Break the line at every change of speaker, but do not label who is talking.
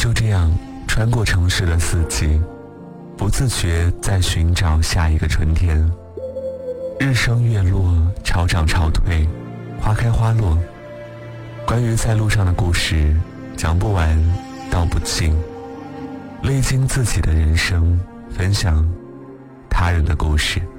就这样穿过城市的四季，不自觉在寻找下一个春天。日升月落，潮涨潮退，花开花落。关于在路上的故事，讲不完，道不尽。历经自己的人生，分享他人的故事。